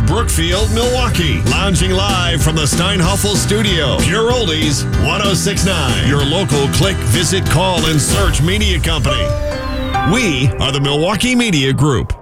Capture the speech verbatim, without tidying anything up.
Brookfield, Milwaukee. Lounging live from the Steinhoffel studio. Pure Oldies, one oh six point nine. Your local click, visit, call, and search media company. We are the Milwaukee Media Group.